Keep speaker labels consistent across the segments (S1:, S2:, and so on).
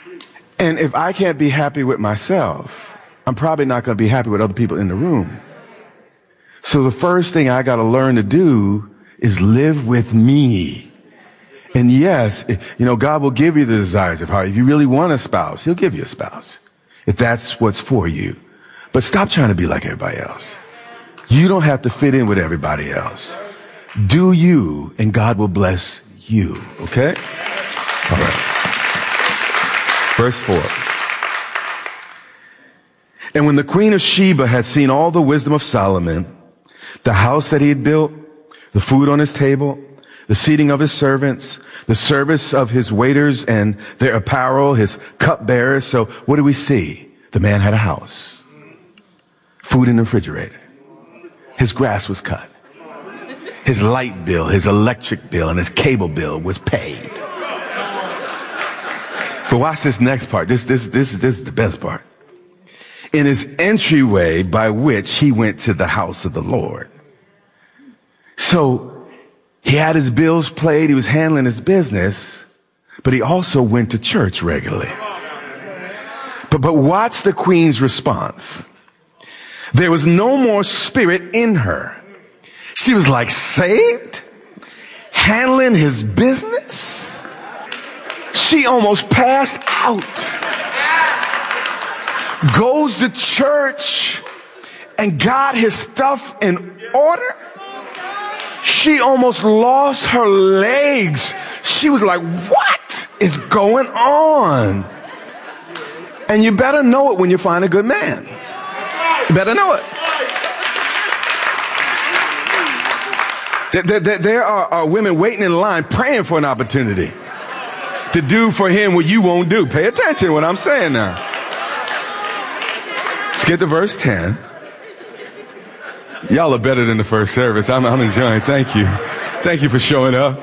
S1: And if I can't be happy with myself, I'm probably not going to be happy with other people in the room. So the first thing I got to learn to do is live with me. And yes, God will give you the desires of heart. If you really want a spouse, he'll give you a spouse, if that's what's for you. But stop trying to be like everybody else. You don't have to fit in with everybody else. Do you, and God will bless you. Okay? All right. Verse 4. And when the queen of Sheba had seen all the wisdom of Solomon, the house that he had built, the food on his table, the seating of his servants, the service of his waiters and their apparel, his cupbearers. So what do we see? The man had a house, food in the refrigerator. His grass was cut. His light bill, his electric bill, and his cable bill was paid. But watch this next part. This is the best part. In his entryway by which he went to the house of the Lord. So he had his bills paid. He was handling his business, but he also went to church regularly. But watch the queen's response. There was no more spirit in her. She was like saved, handling his business. She almost passed out. Goes to church and got his stuff in order. She almost lost her legs. She was like, what is going on? And you better know it when you find a good man. You better know it. There are women waiting in line praying for an opportunity to do for him what you won't do. Pay attention to what I'm saying now. Let's get to verse 10. Y'all are better than the first service. I'm enjoying. Thank you. Thank you for showing up.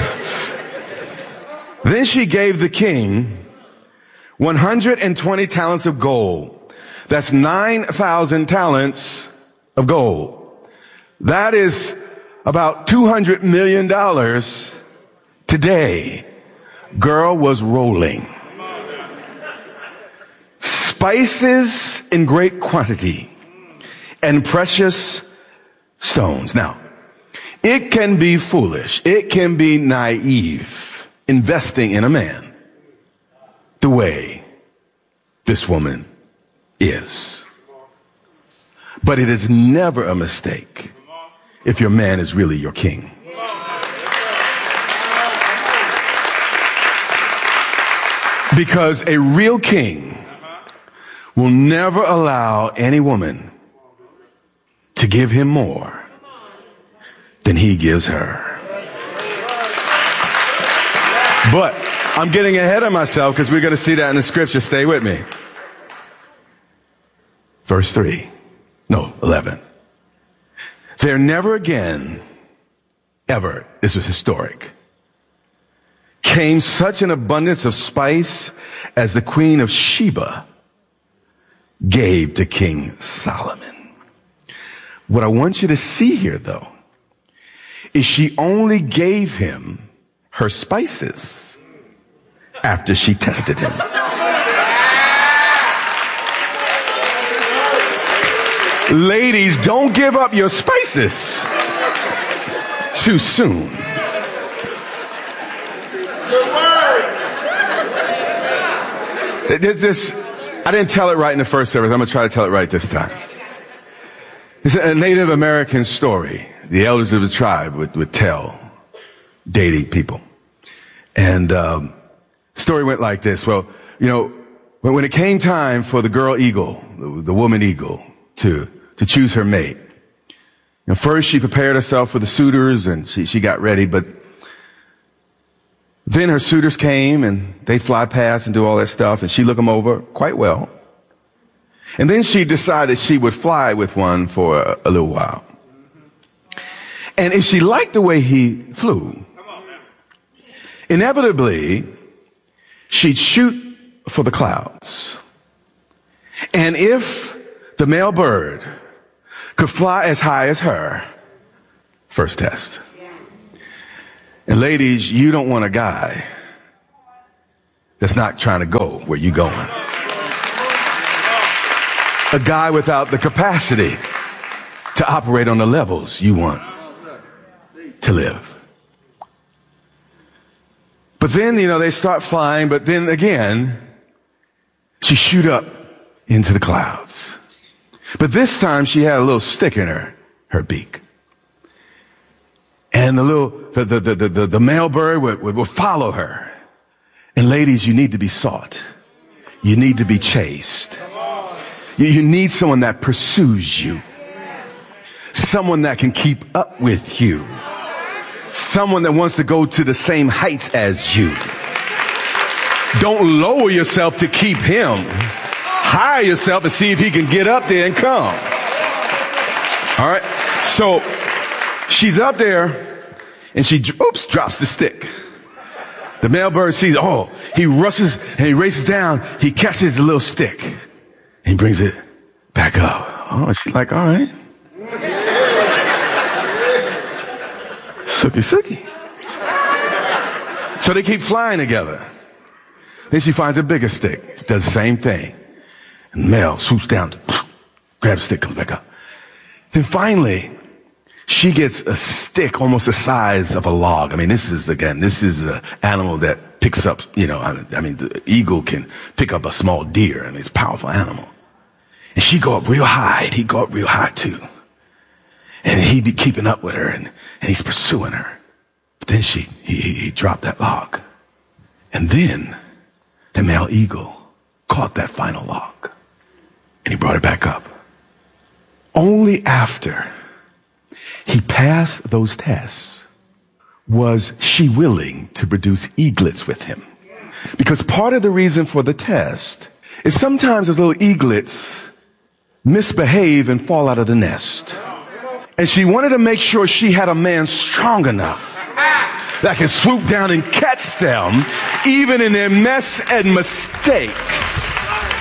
S1: Then she gave the king 120 talents of gold. That's 9,000 talents of gold. That is about $200 million today. Girl was rolling. Spices in great quantity and precious stones. Now, it can be foolish. It can be naive investing in a man the way this woman is. But it is never a mistake if your man is really your king. Because a real king will never allow any woman to give him more than he gives her. But I'm getting ahead of myself because we're going to see that in the scripture. Stay with me. Verse 11. There never again, ever, this was historic, came such an abundance of spice as the queen of Sheba gave to King Solomon. What I want you to see here, though, is she only gave him her spices after she tested him. Ladies, don't give up your spices too soon. There's this, I didn't tell it right in the first service. I'm going to try to tell it right this time. It's a Native American story. The elders of the tribe would tell dating people. And the story went like this. Well, when it came time for the girl eagle, the woman eagle, to choose her mate, first she prepared herself for the suitors and she got ready, but then her suitors came and they fly past and do all that stuff and she looked them over quite well. And then she decided she would fly with one for a little while. And if she liked the way he flew, inevitably she'd shoot for the clouds. And if the male bird could fly as high as her, first test. And ladies, you don't want a guy that's not trying to go where you're going. A guy without the capacity to operate on the levels you want to live. But then, they start flying, but then again, she shoot up into the clouds. But this time she had a little stick in her beak. And the male bird would follow her. And ladies, you need to be sought. You need to be chased. You need someone that pursues you. Someone that can keep up with you. Someone that wants to go to the same heights as you. Don't lower yourself to keep him. Hire yourself and see if he can get up there and come. All right. So she's up there and she drops the stick. The male bird sees, he rushes and he races down. He catches the little stick and he brings it back up. Oh, she's like, all right. Sookie. So they keep flying together. Then she finds a bigger stick. She does the same thing. And the male swoops down, grabs the stick, comes back up. Then finally, she gets a stick almost the size of a log. I mean, this is an animal that picks up, the eagle can pick up a small deer. I mean, it's a powerful animal. And she go up real high, and he go up real high too. And he be keeping up with her, and he's pursuing her. But then he dropped that log. And then the male eagle caught that final log. And he brought it back up. Only after he passed those tests was she willing to produce eaglets with him. Because part of the reason for the test is sometimes those little eaglets misbehave and fall out of the nest. And she wanted to make sure she had a man strong enough that can swoop down and catch them, even in their mess and mistakes.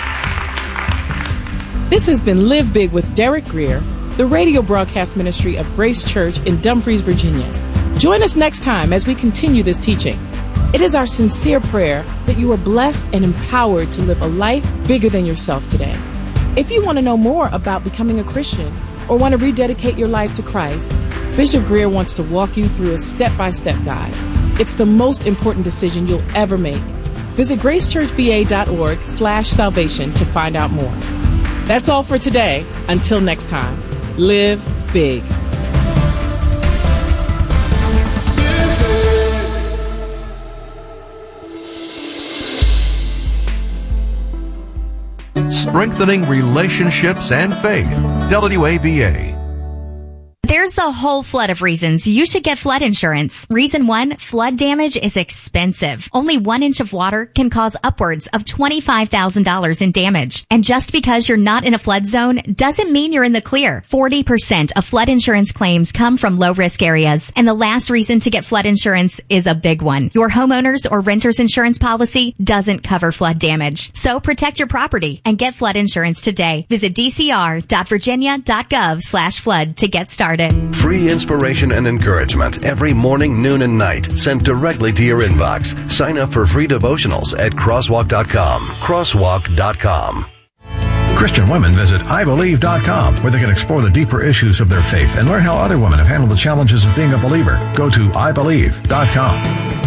S2: This has been Live Big with Derek Grier, the radio broadcast ministry of Grace Church in Dumfries, Virginia. Join us next time as we continue this teaching. It is our sincere prayer that you are blessed and empowered to live a life bigger than yourself today. If you want to know more about becoming a Christian or want to rededicate your life to Christ, Bishop Grier wants to walk you through a step-by-step guide. It's the most important decision you'll ever make. Visit gracechurchva.org/salvation to find out more. That's all for today. Until next time, live big.
S3: Strengthening relationships and faith. WAVA.
S4: There's a whole flood of reasons you should get flood insurance. Reason 1, flood damage is expensive. Only 1 inch of water can cause upwards of $25,000 in damage. And just because you're not in a flood zone doesn't mean you're in the clear. 40% of flood insurance claims come from low-risk areas. And the last reason to get flood insurance is a big one. Your homeowner's or renter's insurance policy doesn't cover flood damage. So protect your property and get flood insurance today. Visit dcr.virginia.gov/flood to get started.
S3: Free inspiration and encouragement every morning, noon, and night sent directly to your inbox. Sign up for free devotionals at crosswalk.com. Crosswalk.com.
S5: Christian women visit IBelieve.com, where they can explore the deeper issues of their faith and learn how other women have handled the challenges of being a believer. Go to IBelieve.com.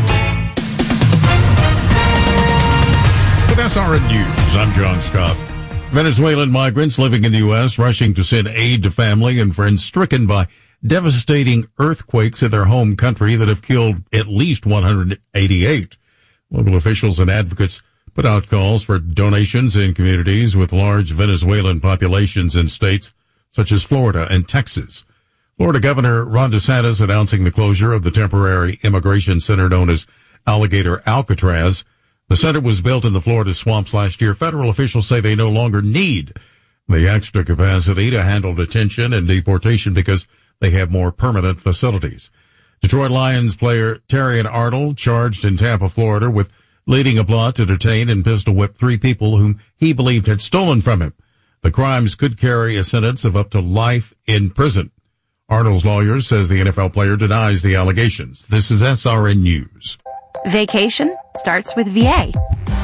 S6: With SRN News, I'm John Scott. Venezuelan migrants living in the U.S. rushing to send aid to family and friends stricken by devastating earthquakes in their home country that have killed at least 188. Local officials and advocates put out calls for donations in communities with large Venezuelan populations in states such as Florida and Texas. Florida Governor Ron DeSantis announcing the closure of the temporary immigration center known as Alligator Alcatraz. The center was built in the Florida swamps last year. Federal officials say they no longer need the extra capacity to handle detention and deportation because they have more permanent facilities. Detroit Lions player Terrion Arnold charged in Tampa, Florida with leading a plot to detain and pistol whip 3 people whom he believed had stolen from him. The crimes could carry a sentence of up to life in prison. Arnold's lawyer says the NFL player denies the allegations. This is SRN News.
S7: Vacation starts with VA.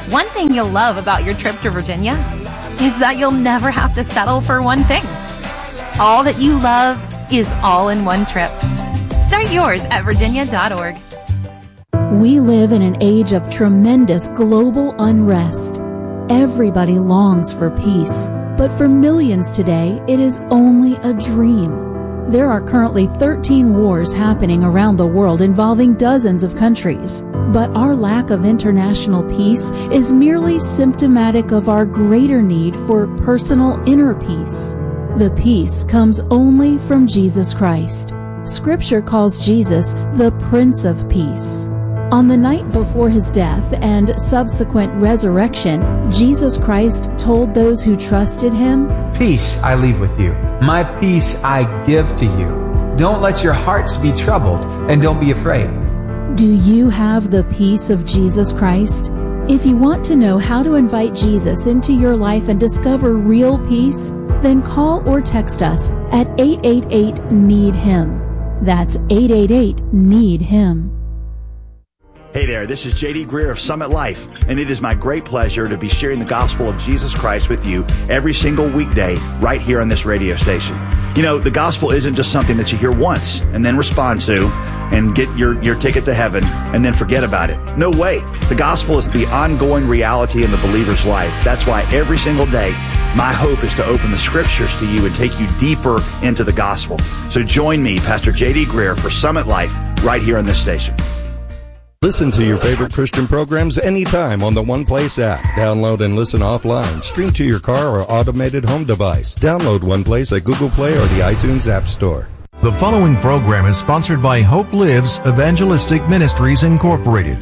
S7: One thing you'll love about your trip to Virginia is that you'll never have to settle for one thing. All that you love is all in one trip. Start yours at virginia.org.
S2: We live in an age of tremendous global unrest. Everybody longs for peace, but for millions today, it is only a dream. There are currently 13 wars happening around the world involving dozens of countries. But our lack of international peace is merely symptomatic of our greater need for personal inner peace. The peace comes only from Jesus Christ. Scripture calls Jesus the Prince of Peace. On the night before his death and subsequent resurrection, Jesus Christ told those who trusted him,
S8: "Peace I leave with you. My peace I give to you. Don't let your hearts be troubled, and don't be afraid."
S2: Do you have the peace of Jesus Christ? If you want to know how to invite Jesus into your life and discover real peace, then call or text us at 888-NEED-HIM. That's 888-NEED-HIM.
S9: Hey there, this is J.D. Greer of Summit Life, and it is my great pleasure to be sharing the gospel of Jesus Christ with you every single weekday right here on this radio station. You know, the gospel isn't just something that you hear once and then respond to and get your ticket to heaven and then forget about it. No way. The gospel is the ongoing reality in the believer's life. That's why every single day, my hope is to open the scriptures to you and take you deeper into the gospel. So join me, Pastor J.D. Greer, for Summit Life right here on this station.
S10: Listen to your favorite Christian programs anytime on the One Place app. Download and listen offline. Stream to your car or automated home device. Download One Place at Google Play or the iTunes App Store.
S5: The following program is sponsored by Hope Lives Evangelistic Ministries Incorporated.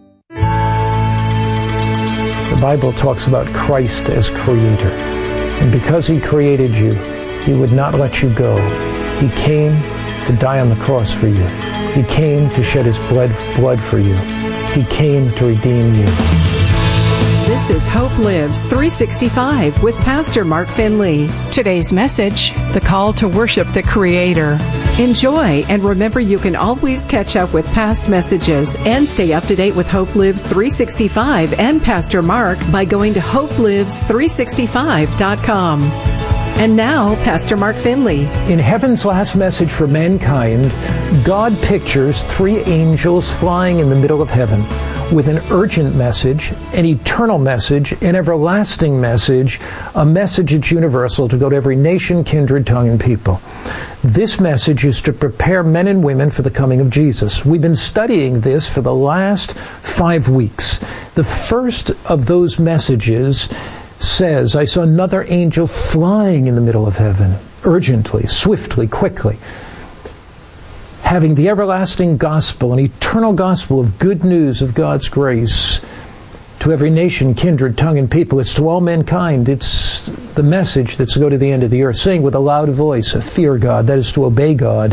S11: The Bible talks about Christ as creator. And because he created you, he would not let you go. He came to die on the cross for you. He came to shed his blood for you. He came to redeem you.
S12: This is Hope Lives 365 with Pastor Mark Finley. Today's message, the call to worship the Creator. Enjoy, and remember you can always catch up with past messages and stay up to date with Hope Lives 365 and Pastor Mark by going to hopelives365.com. And now, Pastor Mark Finley.
S11: In Heaven's Last Message for Mankind, God pictures three angels flying in the middle of heaven with an urgent message, an eternal message, an everlasting message, a message that's universal to go to every nation, kindred, tongue, and people. This message is to prepare men and women for the coming of Jesus. We've been studying this for the last 5 weeks. The first of those messages says, I saw another angel flying in the middle of heaven, urgently, swiftly, quickly, having the everlasting gospel, an eternal gospel of good news of God's grace to every nation, kindred, tongue, and people. It's to all mankind. It's the message that's to go to the end of the earth, saying with a loud voice, fear God, that is to obey God.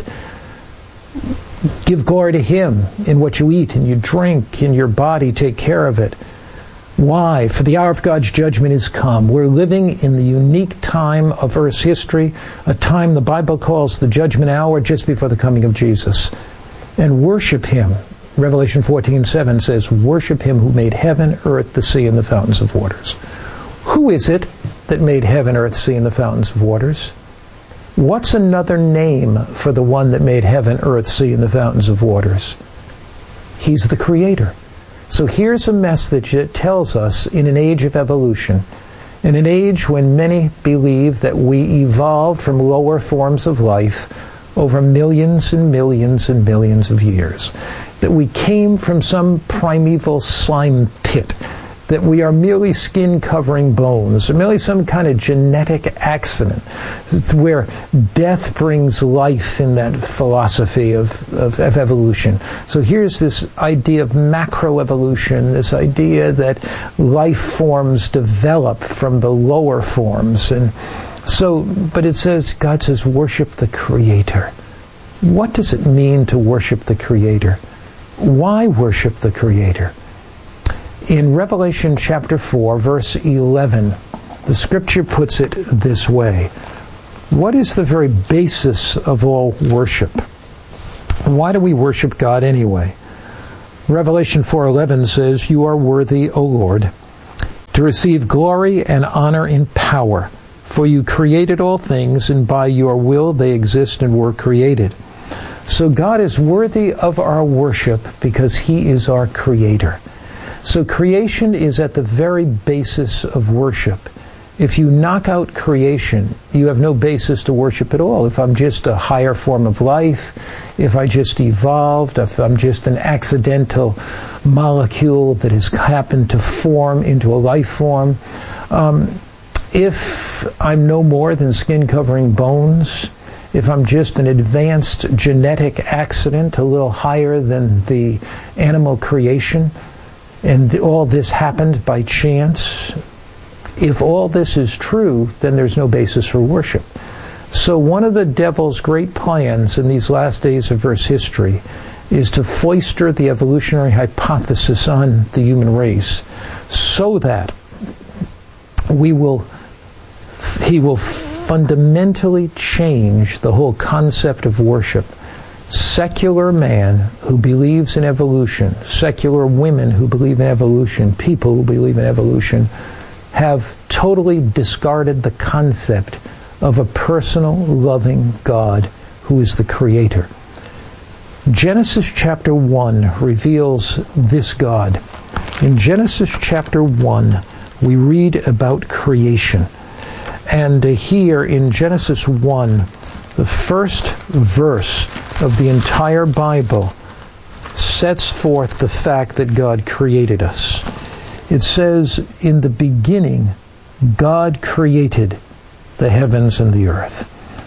S11: Give glory to him in what you eat and you drink, in your body, take care of it. Why? For the hour of God's judgment is come. We're living in the unique time of Earth's history, a time the Bible calls the judgment hour, just before the coming of Jesus. And worship him. Revelation 14:7 says, worship him who made heaven, earth, the sea, and the fountains of waters. Who is it that made heaven, earth, sea, and the fountains of waters? What's another name for the one that made heaven, earth, sea, and the fountains of waters? He's the Creator. So here's a message that tells us in an age of evolution, in an age when many believe that we evolved from lower forms of life over millions and millions and millions of years, that we came from some primeval slime pit, that we are merely skin-covering bones, or merely some kind of genetic accident. It's where death brings life in that philosophy of evolution. So here's this idea of macroevolution, this idea that life forms develop from the lower forms. And so, but it says, God says, worship the Creator. What does it mean to worship the Creator? Why worship the Creator? In Revelation chapter 4, verse 11, the Scripture puts it this way. What is the very basis of all worship? Why do we worship God anyway? Revelation 4:11 says, you are worthy, O Lord, to receive glory and honor and power. For you created all things, and by your will they exist and were created. So God is worthy of our worship because He is our Creator. So creation is at the very basis of worship. If you knock out creation, you have no basis to worship at all. If I'm just a higher form of life, if I just evolved, if I'm just an accidental molecule that has happened to form into a life form, if I'm no more than skin covering bones, if I'm just an advanced genetic accident, a little higher than the animal creation, and all this happened by chance, if all this is true, then there's no basis for worship. So one of the devil's great plans in these last days of Earth's history is to foist the evolutionary hypothesis on the human race so that he will fundamentally change the whole concept of worship. Secular man who believes in evolution, secular women who believe in evolution, people who believe in evolution, have totally discarded the concept of a personal, loving God who is the Creator. Genesis chapter 1 reveals this God. In Genesis chapter 1, we read about creation. And here in Genesis 1, the first verse of the entire Bible sets forth the fact that God created us. It says, in the beginning, God created the heavens and the earth.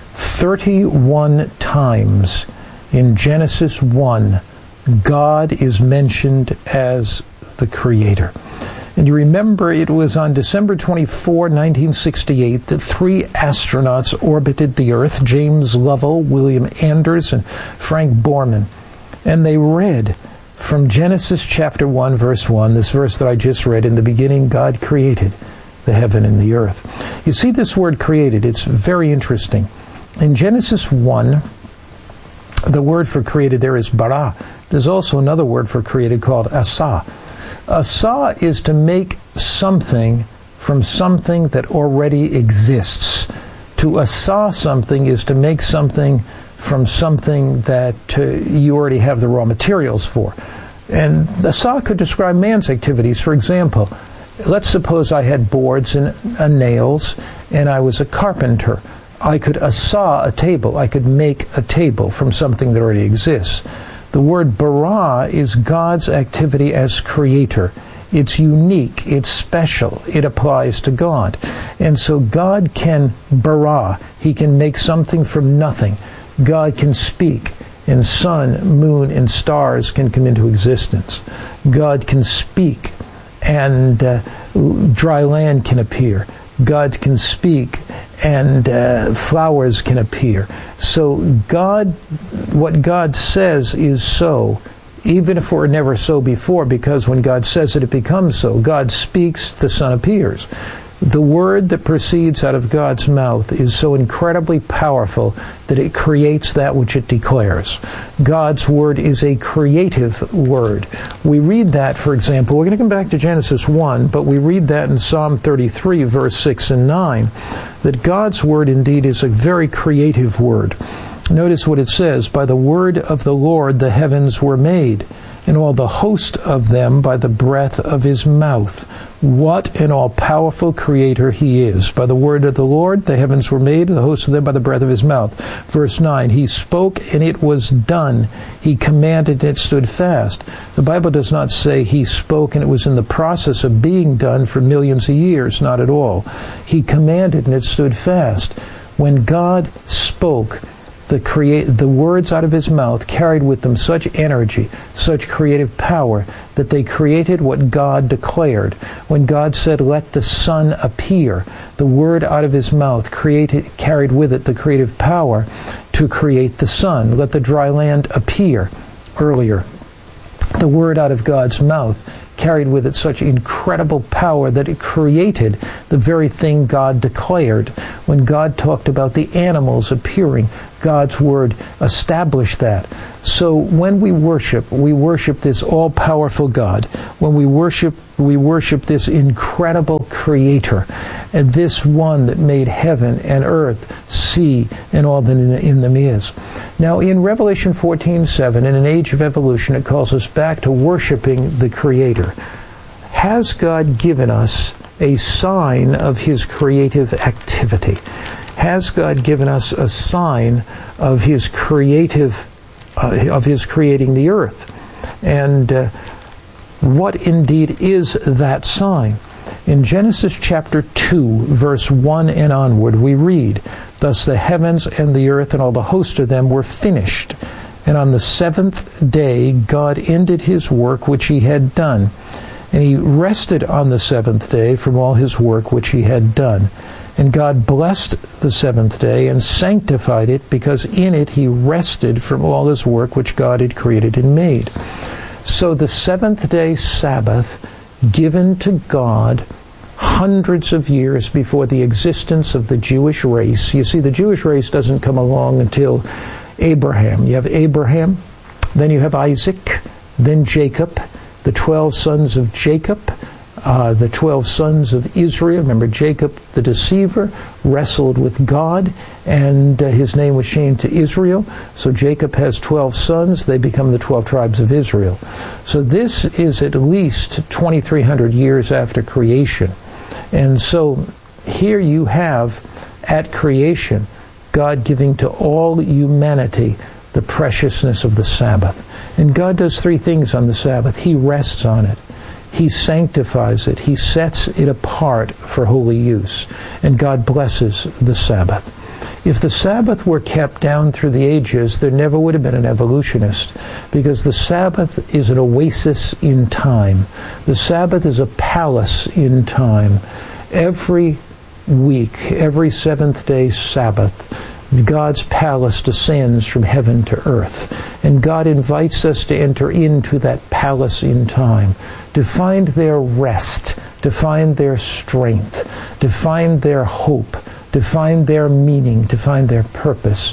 S11: 31 times in Genesis 1, God is mentioned as the Creator. And you remember it was on December 24, 1968, that 3 astronauts orbited the Earth, James Lovell, William Anders, and Frank Borman. And they read from Genesis chapter 1, verse 1, this verse that I just read, in the beginning God created the heaven and the earth. You see this word created, it's very interesting. In Genesis 1, the word for created there is bara. There's also another word for created called asa. Asa is to make something from something that already exists. To asa something is to make something from something that you already have the raw materials for. And asa could describe man's activities. For example, let's suppose I had boards and nails, and I was a carpenter. I could asa a table. I could make a table from something that already exists. The word bara is God's activity as creator. It's unique. It's special. It applies to God. And so God can bara. He can make something from nothing. God can speak, and sun, moon, and stars can come into existence. God can speak, and dry land can appear. God can speak, and flowers can appear. So what God says is so, even if it were never so before, because when God says it, it becomes so. God speaks, the sun appears. The word that proceeds out of God's mouth is so incredibly powerful that it creates that which it declares. God's word is a creative word. We read that, for example, we're going to come back to Genesis 1, but we read that in Psalm 33, verse 6 and 9, that God's word indeed is a very creative word. Notice what it says, by the word of the Lord the heavens were made, and all the host of them by the breath of his mouth. What an all-powerful creator he is. By the word of the Lord the heavens were made, the host of them by the breath of his mouth. Verse 9, he spoke and it was done. He commanded and it stood fast. The Bible does not say he spoke and it was in the process of being done for millions of years. Not at all. He commanded and it stood fast. When God spoke, the words out of his mouth carried with them such energy, such creative power, that they created what God declared. When God said, let the sun appear, the word out of his mouth carried with it the creative power to create the sun. Let the dry land appear. Earlier, the word out of God's mouth carried with it such incredible power that it created the very thing God declared. When God talked about the animals appearing, God's Word established that. So when we worship this all-powerful God. When we worship this incredible Creator, and this one that made heaven and earth, sea, and all that in them is. Now, in Revelation 14:7, in an age of evolution, it calls us back to worshiping the Creator. Has God given us a sign of His creative activity? Has God given us a sign of His creating the earth? And what indeed is that sign? In Genesis chapter 2, verse 1 and onward, we read, "Thus the heavens and the earth and all the host of them were finished. And on the seventh day God ended His work which He had done. And He rested on the seventh day from all His work which He had done. And God blessed the seventh day and sanctified it, because in it He rested from all His work which God had created and made." So the seventh day Sabbath, given to God hundreds of years before the existence of the Jewish race. You see, the Jewish race doesn't come along until Abraham. You have Abraham, then you have Isaac, then Jacob, the 12 sons of Jacob, the 12 sons of Israel. Remember, Jacob, the deceiver, wrestled with God, and his name was changed to Israel. So Jacob has 12 sons. They become the 12 tribes of Israel. So this is at least 2,300 years after creation. And so here you have, at creation, God giving to all humanity the preciousness of the Sabbath. And God does three things on the Sabbath. He rests on it. He sanctifies it. He sets it apart for holy use. And God blesses the Sabbath. If the Sabbath were kept down through the ages, there never would have been an evolutionist, because the Sabbath is an oasis in time. The Sabbath is a palace in time. Every week, every seventh day Sabbath, God's palace descends from heaven to earth. And God invites us to enter into that palace in time, to find their rest, to find their strength, to find their hope, to find their meaning, to find their purpose.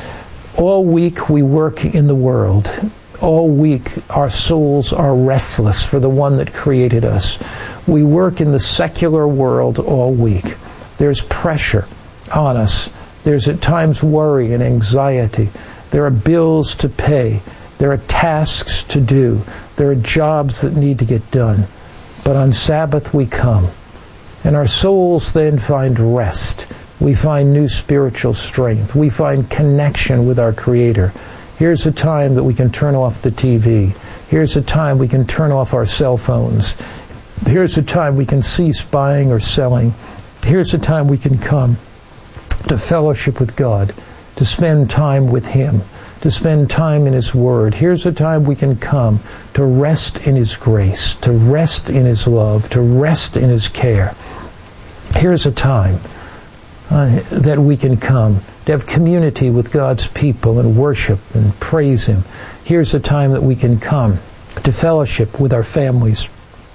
S11: All week we work in the world. All week our souls are restless for the one that created us. We work in the secular world all week. There's pressure on us. There's at times worry and anxiety. There are bills to pay. There are tasks to do. There are jobs that need to get done. But on Sabbath we come. And our souls then find rest. We find new spiritual strength. We find connection with our Creator. Here's a time that we can turn off the TV. Here's a time we can turn off our cell phones. Here's a time we can cease buying or selling. Here's a time we can come to fellowship with God, to spend time with Him, to spend time in His Word. Here's a time we can come to rest in His grace, to rest in His love, to rest in His care. Here's a time that we can come to have community with God's people and worship and praise Him. Here's a time that we can come to fellowship with our families,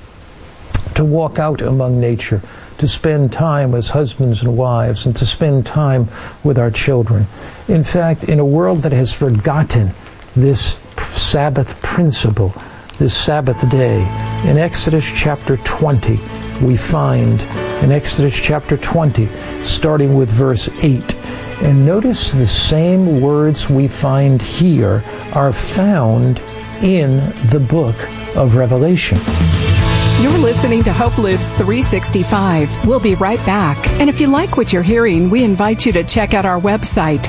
S11: to walk out among nature, to spend time as husbands and wives, and to spend time with our children. In fact, in a world that has forgotten this Sabbath principle, this Sabbath day, in Exodus chapter 20, we find, in Exodus chapter 20, starting with verse 8, and notice the same words we find here are found in the book of Revelation.
S12: You're listening to Hope Lives 365. We'll be right back. And if you like what you're hearing, we invite you to check out our website,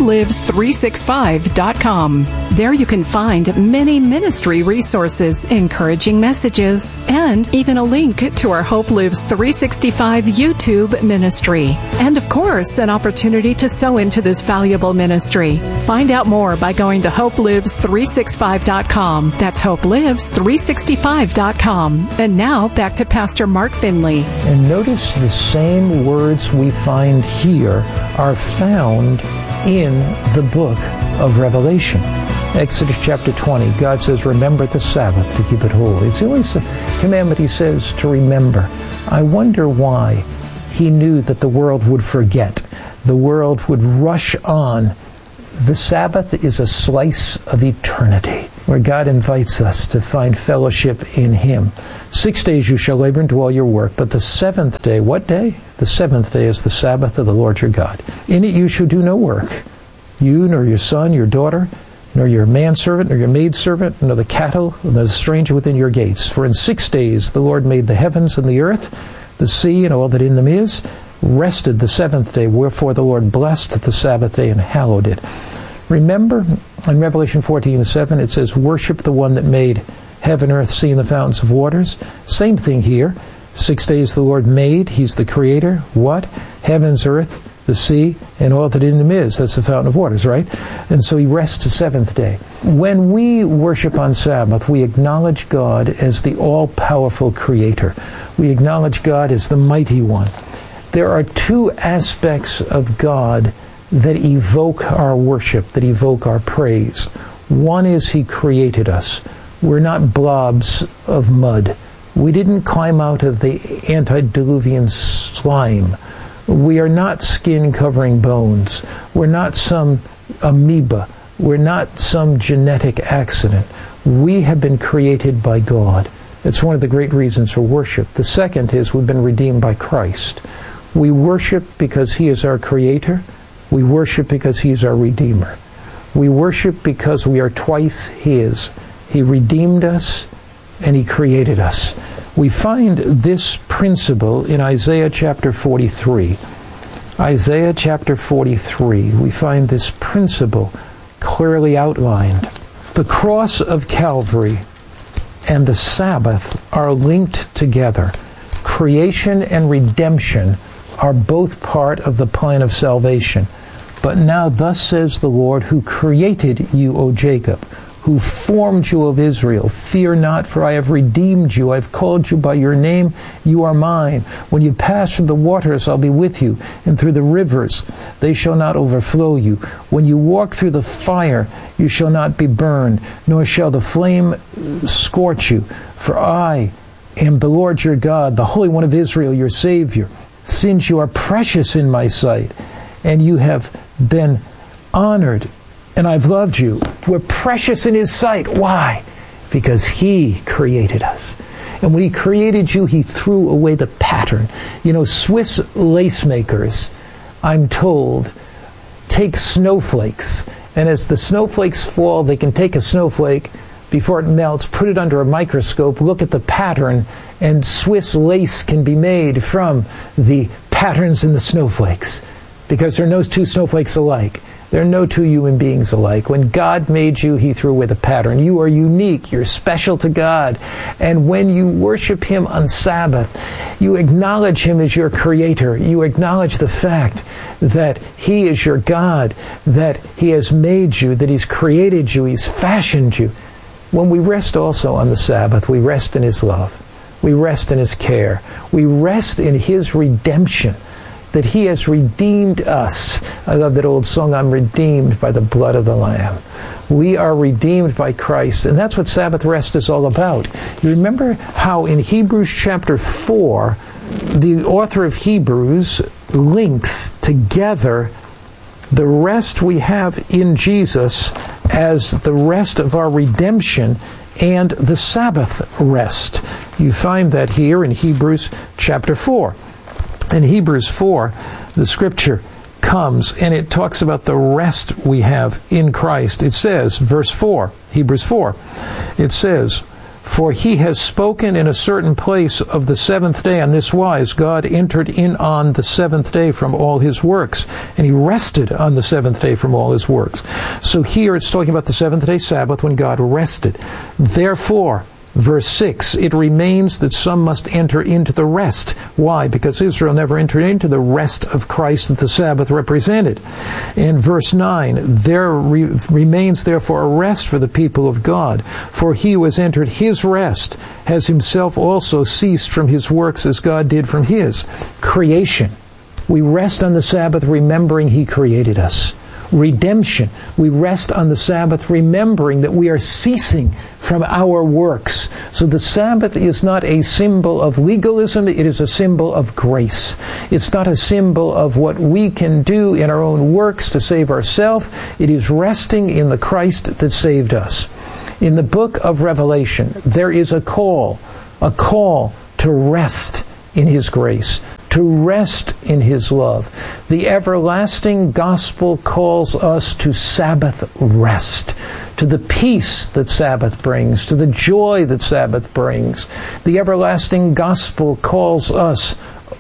S12: hopelives365.com. There you can find many ministry resources, encouraging messages, and even a link to our Hope Lives 365 YouTube ministry. And of course, an opportunity to sow into this valuable ministry. Find out more by going to hopelives365.com. That's hopelives365.com. And now, back to Pastor Mark Finley.
S11: And notice the same words we find here are found in the book of Revelation. Exodus chapter 20, God says, remember the Sabbath to keep it holy. It's the only commandment he says to remember. I wonder why he knew that the world would forget. The world would rush on. The Sabbath is a slice of eternity where God invites us to find fellowship in him. 6 days you shall labor and do all your work, but the seventh day, what day? The seventh day is the Sabbath of the Lord your God. In it you shall do no work, you nor your son, your daughter, nor your manservant, nor your maidservant, nor the cattle, nor the stranger within your gates. For in 6 days the Lord made the heavens and the earth, the sea and all that in them is, rested the seventh day, wherefore the Lord blessed the Sabbath day and hallowed it. Remember, in Revelation 14:7, it says, worship the one that made heaven, earth, sea, and the fountains of waters. Same thing here. 6 days the Lord made. He's the creator. What? Heavens, earth, the sea, and all that in them is. That's the fountain of waters, right? And so he rests the seventh day. When we worship on Sabbath, we acknowledge God as the all-powerful creator. We acknowledge God as the mighty one. There are two aspects of God that evoke our worship, that evoke our praise. One is he created us. We're not blobs of mud. We didn't climb out of the antediluvian slime. We are not skin covering bones. We're not some amoeba. We're not some genetic accident. We have been created by God. It's one of the great reasons for worship. The second is we've been redeemed by Christ. We worship because he is our creator. We worship because he's our redeemer. We worship because we are twice his. He redeemed us and he created us. We find this principle in Isaiah chapter 43. Isaiah chapter 43, we find this principle clearly outlined. The cross of Calvary and the Sabbath are linked together. Creation and redemption are both part of the plan of salvation. But now thus says the Lord, who created you, O Jacob, who formed you, of Israel. Fear not, for I have redeemed you. I have called you by your name. You are mine. When you pass through the waters, I'll be with you, and through the rivers, they shall not overflow you. When you walk through the fire, you shall not be burned, nor shall the flame scorch you. For I am the Lord your God, the Holy One of Israel, your Savior. Since you are precious in my sight, and you have been honored, and I've loved you. We're precious in his sight. Why? Because he created us. And when he created you, he threw away the pattern. You know, Swiss lace makers, I'm told, take snowflakes. And as the snowflakes fall, they can take a snowflake before it melts, put it under a microscope, look at the pattern, and Swiss lace can be made from the patterns in the snowflakes. Because there are no two snowflakes alike. There are no two human beings alike. When God made you, he threw away the pattern. You are unique. You're special to God. And when you worship him on Sabbath, you acknowledge him as your creator. You acknowledge the fact that he is your God, that he has made you, that he's created you, he's fashioned you. When we rest also on the Sabbath, we rest in his love. We rest in his care. We rest in his redemption, that he has redeemed us. I love that old song, I'm redeemed by the blood of the Lamb. We are redeemed by Christ, and that's what Sabbath rest is all about. You remember how in Hebrews chapter 4, the author of Hebrews links together the rest we have in Jesus as the rest of our redemption and the Sabbath rest. You find that here in Hebrews chapter 4. In Hebrews 4, the scripture comes and it talks about the rest we have in Christ. It says, verse 4, Hebrews 4, it says, for he has spoken in a certain place of the seventh day on this wise, God entered in on the seventh day from all his works, and he rested on the seventh day from all his works. So here it's talking about the seventh day Sabbath when God rested. Therefore, verse 6, it remains that some must enter into the rest. Why? Because Israel never entered into the rest of Christ that the Sabbath represented. In verse 9, there remains therefore a rest for the people of God. For he who has entered his rest has himself also ceased from his works as God did from his. Creation. We rest on the Sabbath remembering he created us. redemption. We rest on the Sabbath remembering that we are ceasing from our works. So the Sabbath is not a symbol of legalism, it is a symbol of grace. It's not a symbol of what we can do in our own works to save ourselves. It is resting in the Christ that saved us. In the book of Revelation, there is a call to rest in His grace, to rest in His love. The everlasting gospel calls us to Sabbath rest, to the peace that Sabbath brings, to the joy that Sabbath brings. The everlasting gospel calls us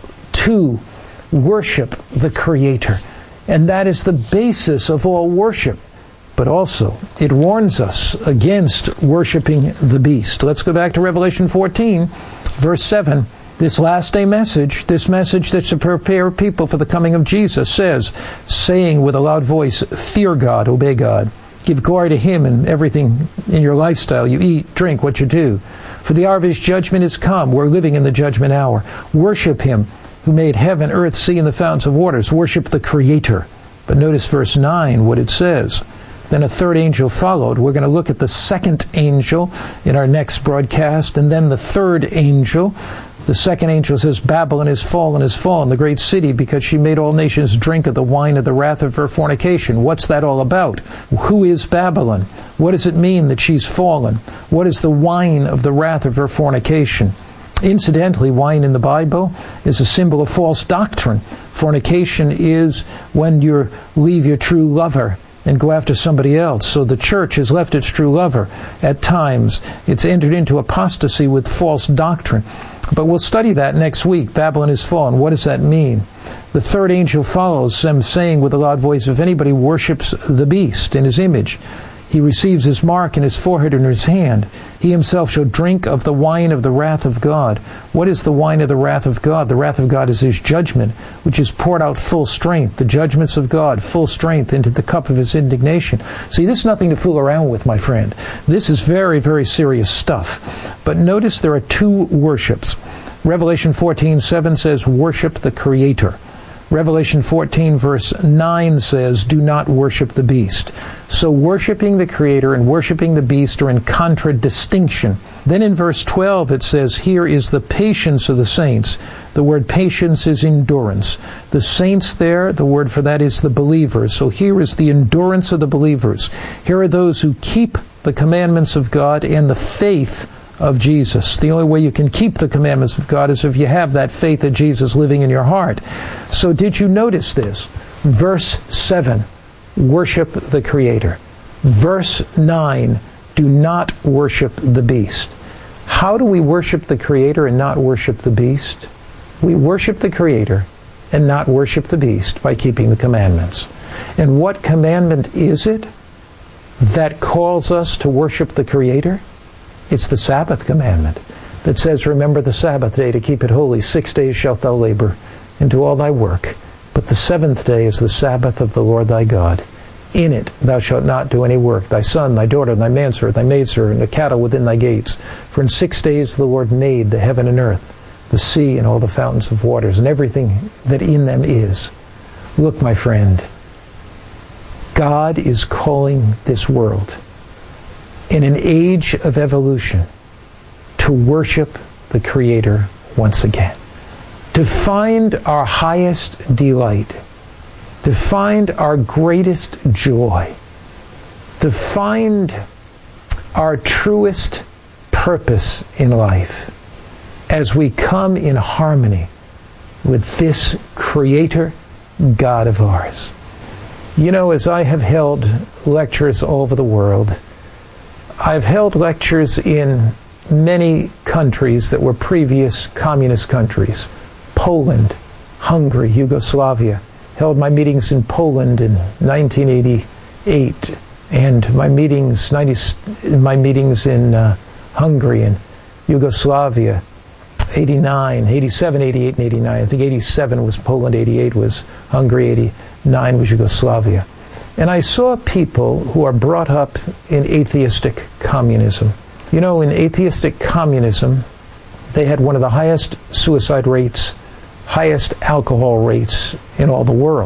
S11: to worship the Creator. And that is the basis of all worship. But also, it warns us against worshiping the beast. Let's go back to Revelation 14, verse 7. This last day message, this message that's to prepare people for the coming of Jesus, says, saying with a loud voice, fear God, obey God. Give glory to Him in everything in your lifestyle. You eat, drink, what you do. For the hour of His judgment is come. We're living in the judgment hour. Worship Him who made heaven, earth, sea, and the fountains of waters. Worship the Creator. But notice verse 9, what it says. Then a third angel followed. We're going to look at the second angel in our next broadcast, and then the third angel. The second angel says, Babylon is fallen, the great city, because she made all nations drink of the wine of the wrath of her fornication. What's that all about? Who is Babylon? What does it mean that she's fallen? What is the wine of the wrath of her fornication? Incidentally, wine in the Bible is a symbol of false doctrine. Fornication is when you leave your true lover and go after somebody else. So the church has left its true lover at times. It's entered into apostasy with false doctrine. But we'll study that next week. Babylon is fallen. What does that mean? The third angel follows them, saying with a loud voice, if anybody worships the beast in his image, he receives his mark in his forehead and in his hand. He himself shall drink of the wine of the wrath of God. What is the wine of the wrath of God? The wrath of God is His judgment, which is poured out full strength. The judgments of God, full strength, into the cup of His indignation. See, this is nothing to fool around with, my friend. This is very, very serious stuff. But notice there are two worships. Revelation 14:7 says, worship the Creator. Revelation 14 verse 9 says, do not worship the beast. So worshiping the Creator and worshiping the beast are in contradistinction. Then in verse 12 it says, here is the patience of the saints. The word patience is endurance. The saints there, the word for that is the believers. So here is the endurance of the believers. Here are those who keep the commandments of God and the faith of Jesus. The only way you can keep the commandments of God is if you have that faith of Jesus living in your heart. So did you notice this? Verse 7, worship the Creator. Verse 9, do not worship the beast. How do we worship the Creator and not worship the beast? We worship the Creator and not worship the beast by keeping the commandments. And what commandment is it that calls us to worship the Creator? It's the Sabbath commandment that says, remember the Sabbath day to keep it holy. 6 days shalt thou labor and do all thy work. But the seventh day is the Sabbath of the Lord thy God. In it thou shalt not do any work, thy son, thy daughter, thy manservant, thy maidservant, the cattle within thy gates. For in 6 days the Lord made the heaven and earth, the sea and all the fountains of waters, and everything that in them is. Look, my friend, God is calling this world in an age of evolution to worship the Creator once again, to find our highest delight, to find our greatest joy, to find our truest purpose in life as we come in harmony with this Creator God of ours. You know, as I have held lectures all over the world, I've held lectures in many countries that were previous communist countries. Poland, Hungary, Yugoslavia. Held my meetings in Poland in 1988, and my meetings in Hungary and Yugoslavia, 89, 87, 88, and 89. I think 87 was Poland, 88 was Hungary, 89 was Yugoslavia. And I saw people who are brought up in atheistic communism. You know, in atheistic communism, they had one of the highest suicide rates, highest alcohol rates in all the world.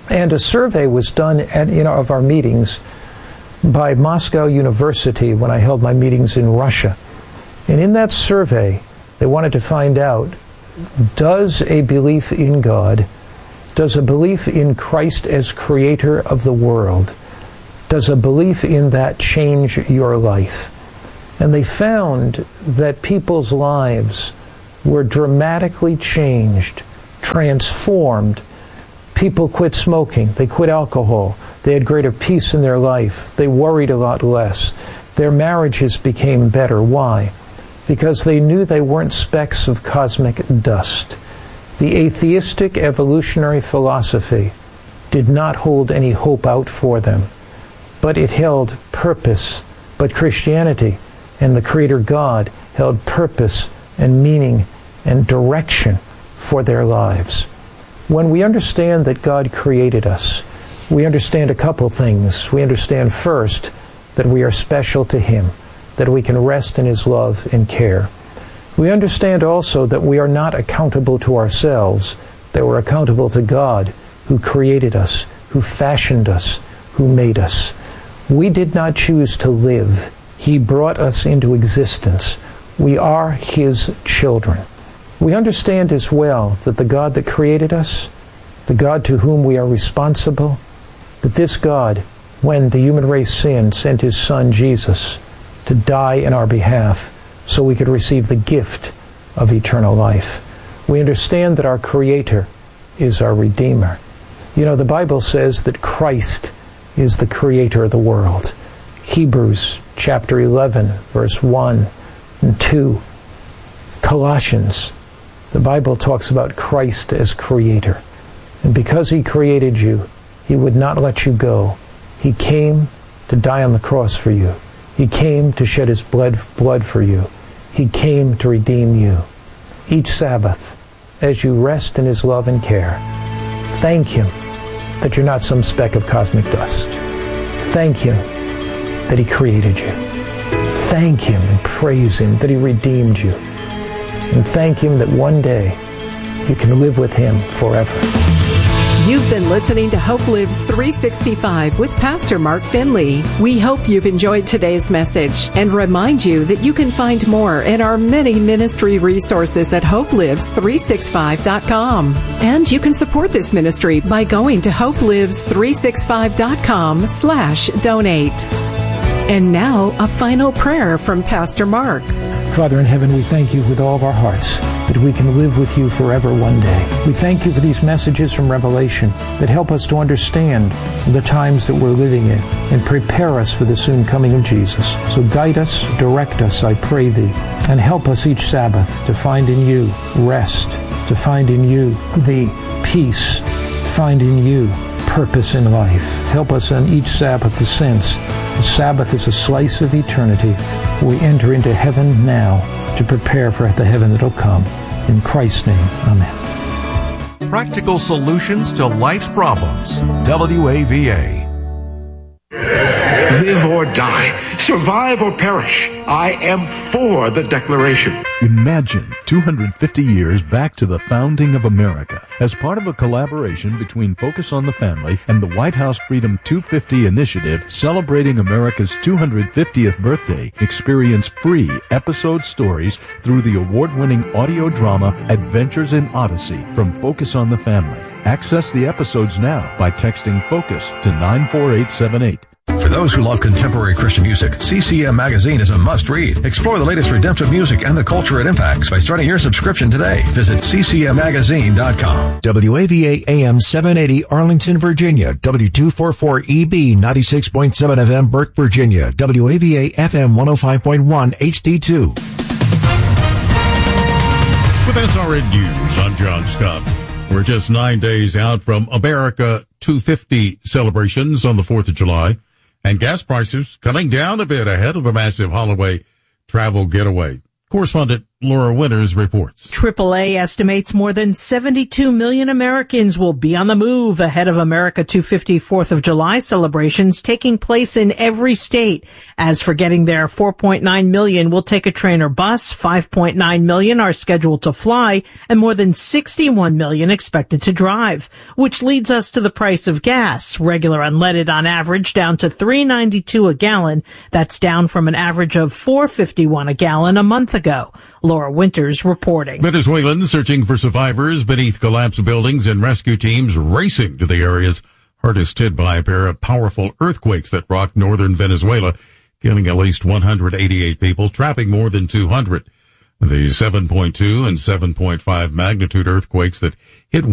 S11: And a survey was done at of our meetings by Moscow University when I held my meetings in Russia. And in that survey, they wanted to find out, does a belief in God, does a belief in Christ as creator of the world, does a belief in that change your life? And they found that people's lives were dramatically changed, transformed. People quit smoking. They quit alcohol. They had greater peace in their life. They worried a lot less. Their marriages became better. Why? Because they knew they weren't specks of cosmic dust. The atheistic evolutionary philosophy did not hold any hope out for them, but it held purpose. But Christianity and the Creator God held purpose and meaning and direction for their lives. When we understand that God created us, we understand a couple things. We understand first that we are special to Him, that we can rest in His love and care. We understand also that we are not accountable to ourselves, that we're accountable to God who created us, who fashioned us, who made us. We did not choose to live. He brought us into existence. We are His children. We understand as well that the God that created us, the God to whom we are responsible, that this God, when the human race sinned, sent His Son Jesus to die in our behalf so we could receive the gift of eternal life. We understand that our Creator is our Redeemer. You know, the Bible says that Christ is the Creator of the world. Hebrews chapter 11, verse 1 and 2. Colossians, the Bible talks about Christ as Creator. And because He created you, He would not let you go. He came to die on the cross for you. He came to shed His blood for you. He came to redeem you. Each Sabbath, as you rest in His love and care, thank Him that you're not some speck of cosmic dust. Thank Him that He created you. Thank Him and praise Him that He redeemed you. And thank Him that one day you can live with Him forever.
S12: You've been listening to Hope Lives 365 with Pastor Mark Finley. We hope you've enjoyed today's message and remind you that you can find more in our many ministry resources at hopelives365.com. And you can support this ministry by going to hopelives365.com/donate. And now, a final prayer from Pastor Mark.
S11: Father in heaven, we thank You with all of our hearts that we can live with You forever one day. We thank You for these messages from Revelation that help us to understand the times that we're living in and prepare us for the soon coming of Jesus. So guide us, direct us, I pray Thee, and help us each Sabbath to find in You rest, to find in You the peace, to find in You purpose in life. Help us on each Sabbath to sense the Sabbath is a slice of eternity. We enter into heaven now to prepare for the heaven that'll come. In Christ's name, amen.
S13: Practical solutions to life's problems. WAVA.
S14: Live or die, survive or perish, I am for the Declaration.
S15: Imagine 250 years back to the founding of America. As part of a collaboration between Focus on the Family and the White House Freedom 250 initiative celebrating America's 250th birthday, experience free episode stories through the award-winning audio drama Adventures in Odyssey from Focus on the Family. Access the episodes now by texting FOCUS to 94878.
S5: For those who love contemporary Christian music, CCM Magazine is a must-read. Explore the latest redemptive music and the culture it impacts by starting your subscription today. Visit ccmmagazine.com.
S16: WAVA AM 780 Arlington, Virginia. W244EB 96.7 FM Burke, Virginia. WAVA FM 105.1 HD2.
S6: With SRN News, I'm John Scott. We're just 9 days out from America 250 celebrations on the 4th of July. And gas prices coming down a bit ahead of a massive holiday travel getaway. Correspondent Laura Winters reports.
S17: AAA estimates more than 72 million Americans will be on the move ahead of America 250 4th of July celebrations taking place in every state. As for getting there, 4.9 million will take a train or bus, 5.9 million are scheduled to fly, and more than 61 million expected to drive. Which leads us to the price of gas. Regular unleaded on average down to $3.92 a gallon. That's down from an average of $4.51 a gallon a month ago. Laura Winters reporting.
S6: Venezuelans searching for survivors beneath collapsed buildings and rescue teams racing to the areas hardest hit by a pair of powerful earthquakes that rocked northern Venezuela, killing at least 188 people, trapping more than 200. The 7.2 and 7.5 magnitude earthquakes that hit